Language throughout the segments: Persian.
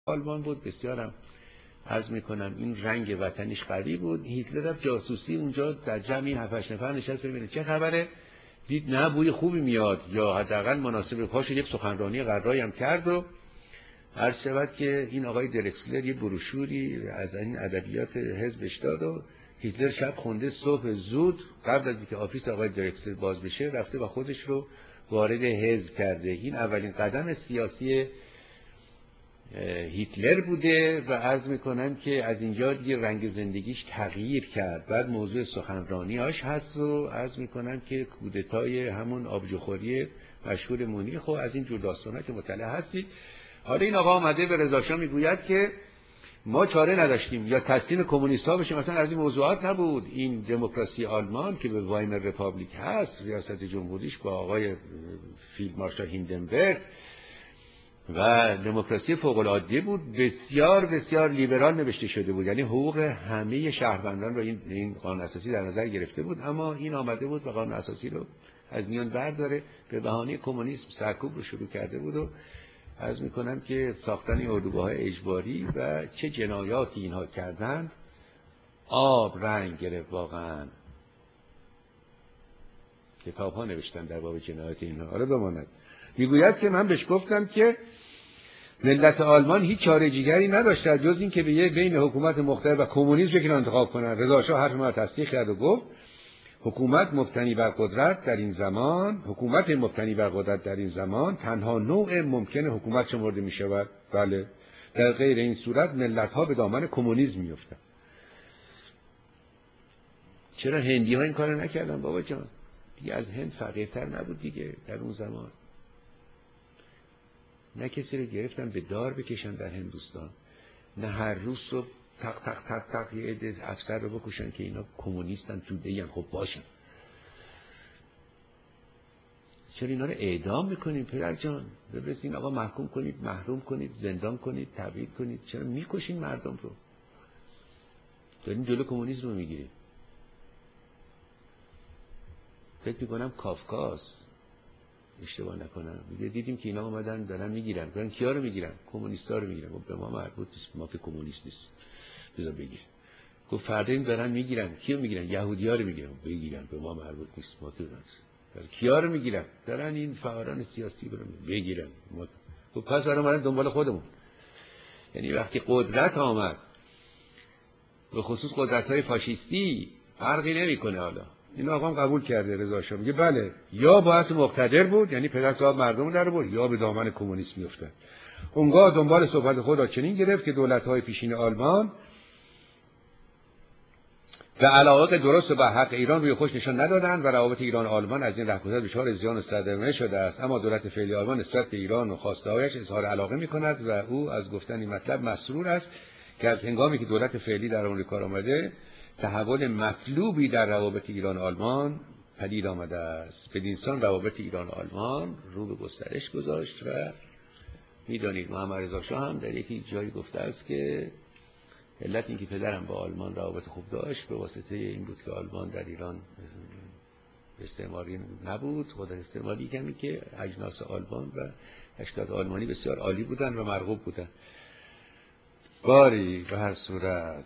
آلمان بود، بسیارم عرض میکنم این رنگ وطنیش قوی بود. هیتلر رفت جاسوسی اونجا در جمعی 7-8 نفر نشست ببینه چه خبره، دید نه بوی خوبی میاد یا حداقل مناسب پاشو یک سخنرانی قرایی هم کرد و عرض شود که این آقای درکسلر یه بروشوری از این ادبیات حزبش داد و هیتلر شب خونده، صبح زود قبل از اینکه آفیس آقای درکسلر باز بشه رفته و خودش رو وارد حزب کرده. این اولین قدم سیاسی هیتلر بوده و عرض میکنم که از اینجا دیگه رنگ زندگیش تغییر کرد. بعد موضوع سخنرانیاش هست و عرض میکنم که کودتای همون آبجوخوری مشهور مونیخ و از این جور داستانا که مطلع هستید. حالا این آقا آمده به رضا شاه میگوید که ما چاره نداشتیم یا تسلیم کمونیست‌ها بشیم، مثلا از این موضوعات نبود. این دموکراسی آلمان که به وایمر رپابلیک هست، ریاست جمهوریش با آقای فیلد مارشال هیندنبرگ و دموکراسی فوق‌العاده بود، بسیار بسیار لیبرال نوشته شده بود، یعنی حقوق همه شهروندان رو این قانون اساسی در نظر گرفته بود. اما این آمده بود و قانون اساسی رو از میان برداره، به بهانه کمونیسم سرکوب رو شروع کرده بود و عرض میکنم که ساختن این اردوگاه‌های اجباری و چه جنایاتی اینها کردند. آب رنگ گرفت واقعا. کتاب ها نوشتن در باب جنایات اینها. حالا بماند میگوید که من بهش گفتم که ملت آلمان هیچ چاره دیگری نداشت جز این که به بین حکومت مختلف و کمونیسم یکی انتخاب کنند. رضا شاه حرف ما تصدیق کرد و گفت حکومت مبتنی بر قدرت در این زمان تنها نوع ممکن حکومت شمرده می شود. بله، در غیر این صورت ملت ها به دامن کمونیسم می افتند. چرا هندی ها این کارو نکردن بابا جان؟ دیگه از هند فقیرتر نبود دیگه در اون زمان. نه کسی رو گرفتن به دار بکشن در هندوستان، نه هر روز رو تق تق تق تق یه عده افسر رو بکشن که اینا کمونیستن توده این. خب باشن، چرا اینا رو اعدام میکنید پدر جان؟ ببرسین آقا محکوم کنید، محروم کنید، زندان کنید، تبعید کنید. چرا میکشین مردم رو؟ دارین جلو کمونیسم رو میگیرید. فکر میکنم کافکاست اشتباه نکنم میگه دیدیم که اینا اومدن دارن میگیرن. دارن کیا رو میگیرن؟ کمونیستا رو میگیرن. خب به ما مربوط نیست، ما که کمونیست نیست، بذار بگیر. گفت فردا این دارن میگیرن. کیو میگیرن؟ یهودی‌ها رو میگیرن. بگیرن، به ما مربوط نیست، ما تو دارن. کیا رو میگیرن؟ دارن این فعالان سیاسی رو بگیرن. خب پس برای ما دنبال خودمون. یعنی وقتی قدرت آمد، به خصوص قدرت‌های فاشیستی، فرقی نمیکنه. حالا این آقام قبول کرده رضا شاه، میگه بله، یا باعث مقتدر بود یعنی پدر صاحب مردم رو در آورد، یا به دامن کمونیسم میافتاد. اونگاه دنبال صحبت خود را چنین گرفت که دولت‌های پیشین آلمان به علاقه درست و به حق ایران روی خوش نشان ندادند و روابط ایران و آلمان از این رهگذر دچار زیان و سردرگمی شده است. اما دولت فعلی آلمان نسبت به ایران و خواسته‌هایش اظهار علاقه می‌کند و او از گفتن این مطلب مسرور است که از هنگامی که دولت فعلی در آمریکا آمده تحول مطلوبی در روابط ایران و آلمان پدید آمده است. بدینسان روابط ایران و آلمان رو به گسترش گذاشت و می‌دانید محمد رضا شاه هم در یکی جایی گفته است که علت اینکه پدرم با آلمان روابط خوب داشت به واسطه این بود که آلمان در ایران استعماری نبود، خود استعماری کمی که اجناس آلمان و اشکالات آلمانی بسیار عالی بودن و مرغوب بودن. باری به هر صورت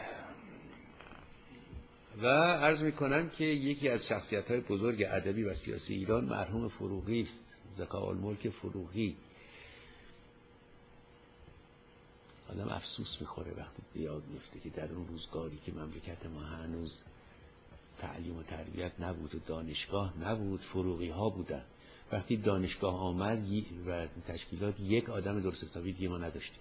و عرض میکنم که یکی از شخصیت‌های بزرگ ادبی و سیاسی ایران مرحوم فروغی است، ذکاءالملک فروغی. آدم افسوس میخوره وقتی بیاد میفته که در اون روزگاری که مملکت ما هنوز تعلیم و تربیت نبود و دانشگاه نبود، فروغی ها بودن. وقتی دانشگاه آمد و تشکیلات، یک آدم درست حسابی دیگه ما نداشتیم.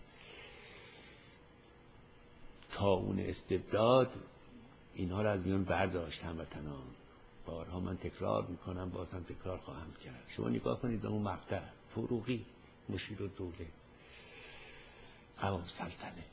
تا اون استبداد اینها را از میان برداشت هموطنان. بارها من تکرار میکنم، باز هم تکرار خواهم کرد. شما نگاه کنید اون مقطع، فروغی مشیرالدوله، قوام سلطنه،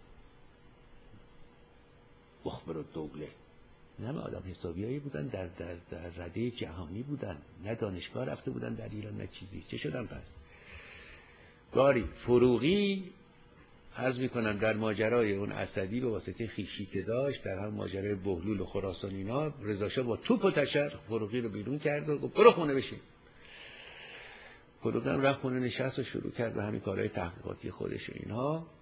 مخبرالدوله، نه آدم حسابیایی بودن، در رده جهانی بودن، نه دانشگاه رفته بودن در ایران نه چیزی. چه شدن پس؟ باری فروغی عرض میکنم در ماجرای اون اسدی به واسطه خویشی که داشت، در هم ماجرای بهلول و خراسان اینا، رضا شاه با توپ و تشر فروغی رو بیرون کرد و گفت برو خونه بشین. فروغی هم رفت خونه نشست و شروع کرد به همین کارهای تحقیقاتی خودش و اینها.